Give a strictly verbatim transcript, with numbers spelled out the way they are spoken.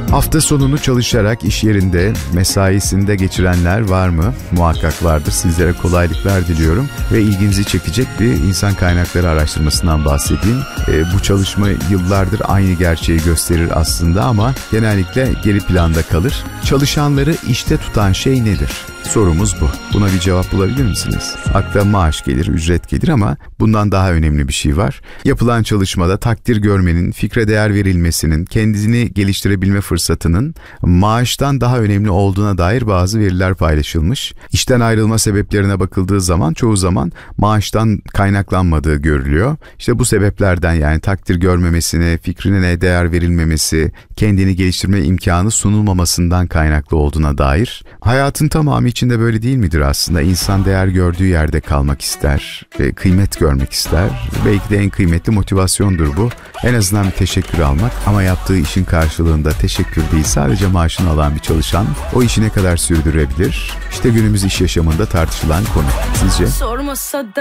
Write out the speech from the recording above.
Hafta sonunu çalışarak iş yerinde, mesaisinde geçirenler var mı? Muhakkak vardır. Sizlere kolaylıklar diliyorum ve ilginizi çekecek bir insan kaynakları araştırmasından bahsedeyim. E, bu çalışma yıllardır aynı gerçeği gösterir aslında ama genellikle geri planda kalır. Çalışanları işte tutan şey nedir? Sorumuz bu. Buna bir cevap bulabilir misiniz? Akla maaş gelir, ücret gelir ama bundan daha önemli bir şey var. Yapılan çalışmada takdir görmenin, fikre değer verilmesinin, kendini geliştirebilme fırsatının maaştan daha önemli olduğuna dair bazı veriler paylaşılmış. İşten ayrılma sebeplerine bakıldığı zaman çoğu zaman maaştan kaynaklanmadığı görülüyor. İşte bu sebeplerden, yani takdir görmemesine, fikrine değer verilmemesi, kendini geliştirme imkanı sunulmamasından kaynaklı olduğuna dair. Hayatın tamamı içinde böyle değil midir aslında? İnsan değer gördüğü yerde kalmak ister, kıymet görmek ister. Belki de en kıymetli motivasyondur bu. En azından bir teşekkür almak, ama yaptığı işin karşılığında teşekkür değil, sadece maaşını alan bir çalışan o işi ne kadar sürdürebilir? İşte günümüz iş yaşamında tartışılan konu. Sizce? Sormasa da